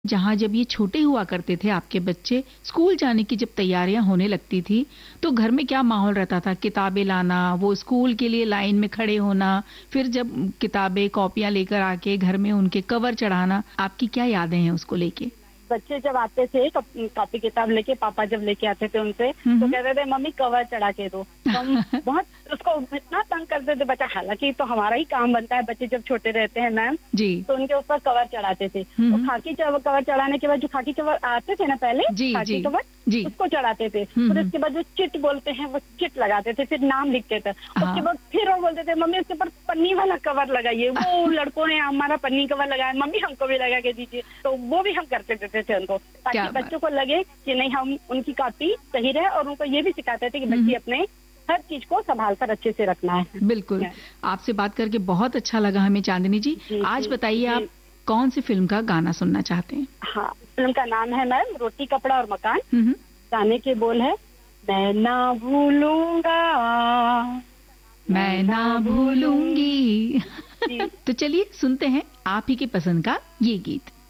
जहाँ जब ये छोटे हुआ करते थे आपके बच्चे, स्कूल जाने की जब तैयारियां होने लगती थी, तो घर में क्या माहौल रहता था? किताबें लाना, वो स्कूल के लिए लाइन में खड़े होना, फिर जब किताबें कॉपियां लेकर आके घर में उनके कवर चढ़ाना, आपकी क्या यादें हैं उसको लेके? बच्चे जब आते थे कॉपी किताब लेके, पापा जब लेके आते थे उनसे, तो कहते थे मम्मी कवर चढ़ा के दो। तो हम बहुत उसको इतना तंग करते थे बच्चा, हालांकि तो हमारा ही काम बनता है, बच्चे जब छोटे रहते हैं मैम, तो उनके ऊपर कवर चढ़ाते थे। तो खाकी कवर चढ़ाने के बाद जो खाकी कवर आते थे ना पहले, खाकी कवर उसको चढ़ाते थे। फिर उसके बाद जो चिट बोलते हैं वो चिट लगाते थे, फिर नाम लिखते थे। उसके बाद फिर वो बोलते थे मम्मी उसके ऊपर पन्नी वाला कवर लगाइए। वो लड़कों ने हमारा पन्नी कवर लगाया, मम्मी हमको भी लगा के दीजिए। तो वो भी हम करते थे उनको, ताकि बच्चों को लगे कि नहीं, हम उनकी कॉपी सही रहे। और उनको ये भी सिखाते थे कि बच्चे अपने हर चीज को संभाल कर अच्छे से रखना है। बिल्कुल, आपसे बात करके बहुत अच्छा लगा हमें चांदनी जी। आज बताइए आप कौन सी फिल्म का गाना सुनना चाहते हैं? हाँ, फिल्म का नाम है मैम रोटी कपड़ा और मकान। गाने के बोल है, मैं ना भूलूंगा, मैं ना भूलूंगी। तो चलिए सुनते हैं आप ही की पसंद का ये गीत।